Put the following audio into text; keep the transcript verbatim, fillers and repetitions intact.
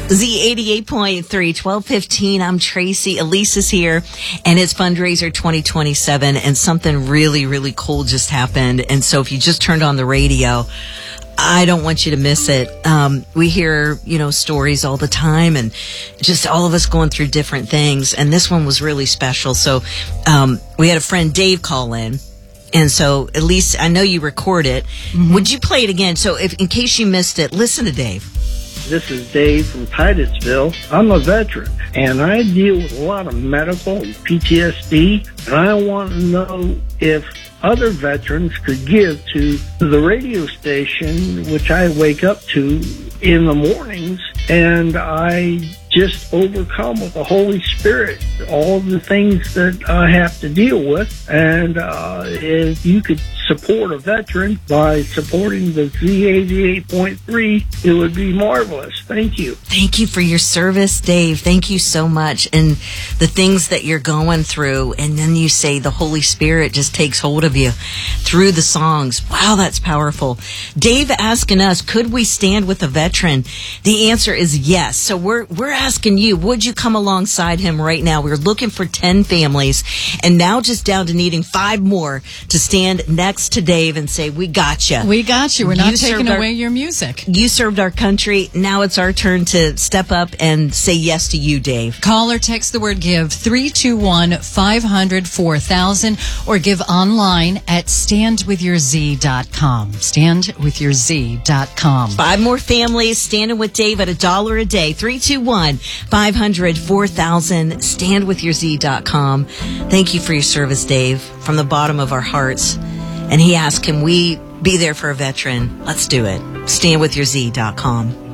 Z eighty-eight point three, twelve fifteen. I'm Tracy. Elise is here, and it's Fundraiser twenty twenty-seven, and something really, really cool just happened. And so if you just turned on the radio, I don't want you to miss it. Um, we hear, you know, stories all the time, and just all of us going through different things. And this one was really special. So um, we had a friend, Dave, call in. And so, at least I know you record it. Mm-hmm. Would you play it again? So if, in case you missed it, listen to Dave. This is Dave from Titusville. I'm a veteran, and I deal with a lot of medical and P T S D, and I want to know if other veterans could give to the radio station, which I wake up to in the mornings, and I just overcome with the Holy Spirit all the things that I have to deal with. And uh, if you could support a veteran by supporting the Z eighty-eight point three, it would be marvelous. Thank you. Thank you for your service, Dave. Thank you so much. And the things that you're going through, and then you say the Holy Spirit just takes hold of you through the songs. Wow, that's powerful. Dave asking us, could we stand with a veteran? The answer is yes. So we're we're asking you, would you come alongside him right now? We're looking for ten families, and now just down to needing five more to stand next to Dave and say, we got you. We got you. We're not You taking served our- away your music. You served our country. Now it's our turn to step up and say yes to you, Dave. Call or text the word GIVE, three two one, five hundred, four thousand, or give online at stand with your z dot com. stand with your z dot com. Five more families standing with Dave at a dollar a day. three two one, five hundred, four thousand. stand with your z dot com. Thank you for your service, Dave, from the bottom of our hearts. And he asked, can we be there for a veteran? Let's do it. stand with your z dot com.